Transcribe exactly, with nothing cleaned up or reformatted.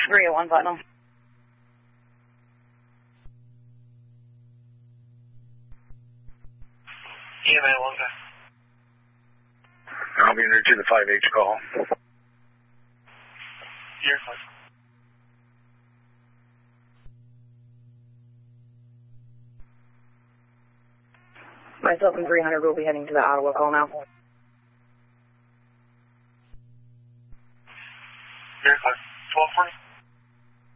three oh one Platinum. E M A one guy. I'll be under to the five H call. You're fine. Myself and three hundred will be heading to the Ottawa call now. You're fine.